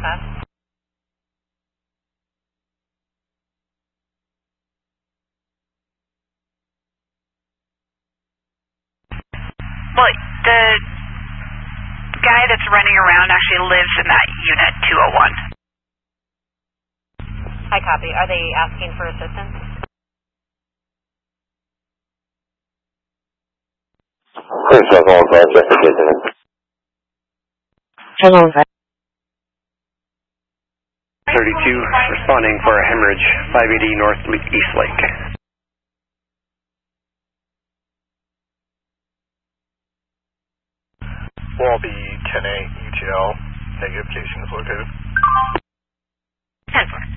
that. Well, the guy that's running around actually lives in that unit 201. Hi, copy. Are they asking for assistance? Hello. 32 responding for a hemorrhage, 580 North East Lake. Wallaby 10A ETL, negative, Casing is located. 10-4.